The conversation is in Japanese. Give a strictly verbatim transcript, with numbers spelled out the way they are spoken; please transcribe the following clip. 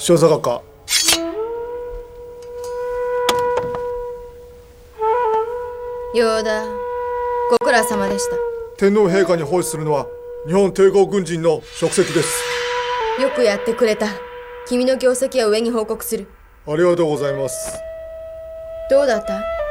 少佐閣。 ようだ、ご苦労様でした。 天皇陛下に奉仕するのは日本帝国軍人の職責です。 よくやってくれた。君の業績は上に報告する。 ありがとうございます。 どうだった？